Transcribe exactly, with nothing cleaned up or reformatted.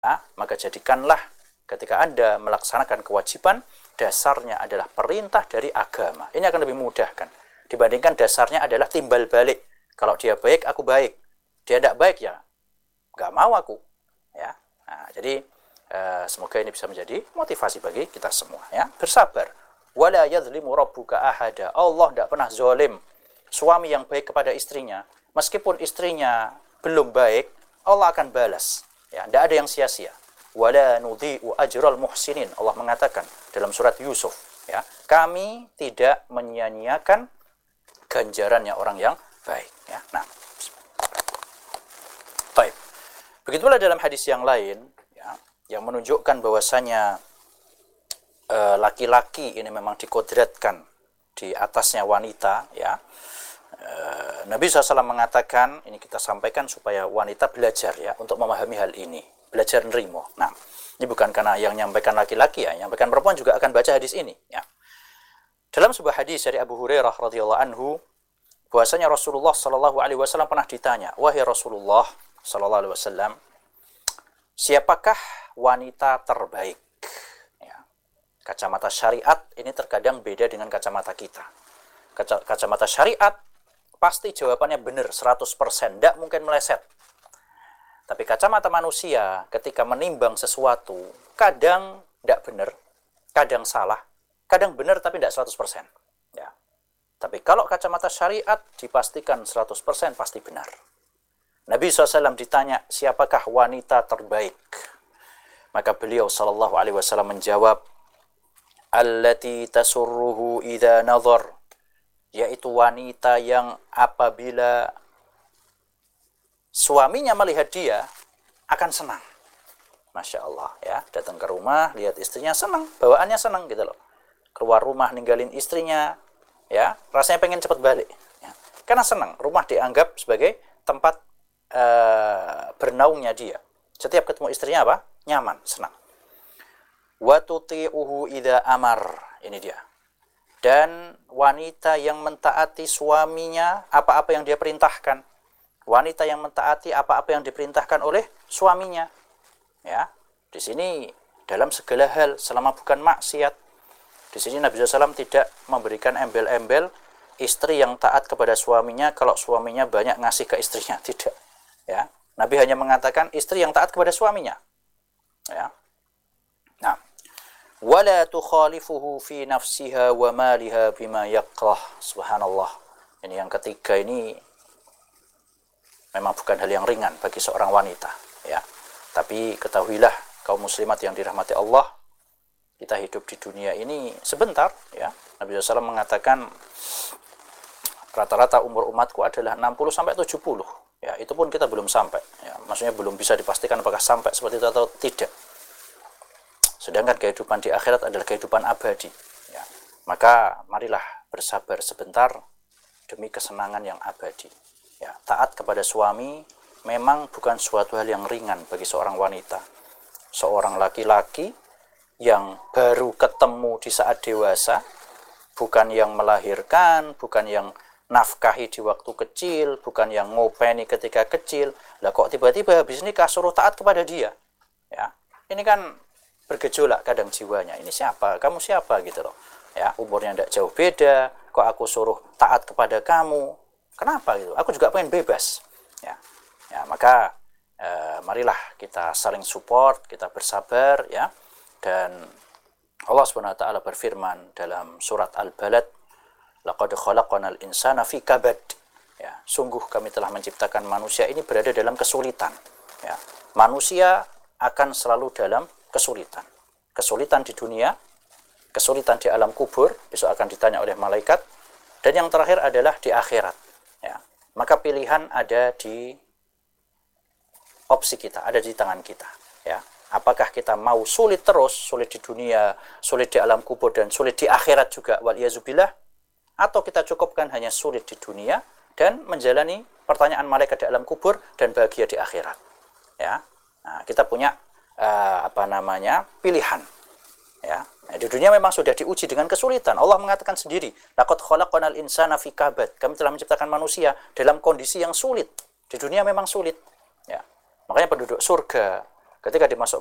maka jadikanlah ketika Anda melaksanakan kewajiban, dasarnya adalah perintah dari agama. Ini akan lebih mudah kan, dibandingkan dasarnya adalah timbal balik. Kalau dia baik, aku baik. Dia tidak baik, ya nggak mau aku. Ya, nah, jadi eh, semoga ini bisa menjadi motivasi bagi kita semua. Ya, bersabar. Wala yadhlimu rabbuka ahada. Allah tidak pernah zalim. Suami yang baik kepada istrinya, meskipun istrinya belum baik, Allah akan balas. Ya, tidak ada yang sia-sia. Wala nudhi'u ajral muhsinin. Allah mengatakan dalam surat Yusuf, ya, kami tidak menyia-nyiakan ganjarannya orang yang baik. Ya, nah, baik. Begitulah dalam hadis yang lain, ya, yang menunjukkan bahwasanya e, laki-laki ini memang dikodratkan di atasnya wanita. Ya, e, Nabi shallallahu alaihi wasallam mengatakan, ini kita sampaikan supaya wanita belajar ya untuk memahami hal ini, belajar nerimo. Nah, ini bukan karena yang nyampaikan laki-laki ya, yang nyampaikan perempuan juga akan baca hadis ini. Ya, dalam sebuah hadis dari Abu Hurairah radhiyallahu anhu, bahwasanya Rasulullah Shallallahu Alaihi Wasallam pernah ditanya, wahai Rasulullah Shallallahu Alaihi Wasallam, siapakah wanita terbaik? Ya. Kacamata syariat ini terkadang beda dengan kacamata kita. Kaca kacamata syariat pasti jawabannya benar seratus persen, tidak mungkin meleset. Tapi kacamata manusia ketika menimbang sesuatu, kadang tidak benar, kadang salah, kadang benar tapi tidak seratus persen. Ya. Tapi kalau kacamata syariat dipastikan seratus persen pasti benar. Nabi shallallahu alaihi wasallam ditanya, siapakah wanita terbaik? Maka beliau shallallahu alaihi wasallam menjawab, allati tasurruhu idza nazar, yaitu wanita yang apabila suaminya melihat dia akan senang. Masya Allah, ya, datang ke rumah lihat istrinya senang, bawaannya senang gitu loh. Keluar rumah ninggalin istrinya, ya, rasanya pengen cepat balik, ya. Karena senang, rumah dianggap sebagai tempat uh, bernaungnya dia. Setiap ketemu istrinya apa? Nyaman, senang. Wa tuti'uhu idza amar, ini dia. Dan wanita yang mentaati suaminya apa-apa yang dia perintahkan. Wanita yang mentaati apa-apa yang diperintahkan oleh suaminya. Ya, di sini dalam segala hal selama bukan maksiat. Di sini Nabi shallallahu alaihi wasallam tidak memberikan embel-embel istri yang taat kepada suaminya kalau suaminya banyak ngasih ke istrinya, tidak. Ya, Nabi hanya mengatakan istri yang taat kepada suaminya. Ya. Nah, wala tukhalifuhu fi nafsiha wa maliha bima yakrah. Subhanallah. Ini yang ketiga, ini memang bukan hal yang ringan bagi seorang wanita, ya. Tapi ketahuilah kaum muslimat yang dirahmati Allah, kita hidup di dunia ini sebentar, ya. Nabi shallallahu alaihi wasallam mengatakan rata-rata umur umatku adalah enam puluh sampai tujuh puluh. Ya, itu pun kita belum sampai, ya. Maksudnya belum bisa dipastikan apakah sampai seperti itu atau tidak. Sedangkan kehidupan di akhirat adalah kehidupan abadi, ya. Maka marilah bersabar sebentar demi kesenangan yang abadi. Ya, taat kepada suami memang bukan suatu hal yang ringan bagi seorang wanita. Seorang laki-laki yang baru ketemu di saat dewasa, bukan yang melahirkan, bukan yang nafkahi di waktu kecil, bukan yang ngopeni ketika kecil. Lah kok tiba-tiba habis nikah suruh taat kepada dia? Ya, ini kan bergejolak kadang jiwanya. Ini siapa? Kamu siapa gitu loh. Ya, umurnya tidak jauh beda, kok aku suruh taat kepada kamu? Kenapa gitu? Aku juga pengen bebas. Ya, ya maka eh, marilah kita saling support, kita bersabar, ya. Dan Allah Subhanahu wa taala berfirman dalam surat Al-Balad, laqad khalaqnal insana fi kabad. Ya, sungguh kami telah menciptakan manusia ini berada dalam kesulitan. Ya, manusia akan selalu dalam kesulitan. Kesulitan di dunia, kesulitan di alam kubur, besok akan ditanya oleh malaikat, dan yang terakhir adalah di akhirat. Ya, maka pilihan ada di opsi kita, ada di tangan kita. Ya, apakah kita mau sulit terus, sulit di dunia, sulit di alam kubur, dan sulit di akhirat juga, waliyazubillah, atau kita cukupkan hanya sulit di dunia dan menjalani pertanyaan malaikat di alam kubur dan bahagia di akhirat. Ya, nah, kita punya uh, apa namanya pilihan. Ya, nah, di dunia memang sudah diuji dengan kesulitan. Allah mengatakan sendiri, laqad khalaqnal insana fi kabad. Kami telah menciptakan manusia dalam kondisi yang sulit. Di dunia memang sulit. Ya, makanya penduduk surga ketika dimasuk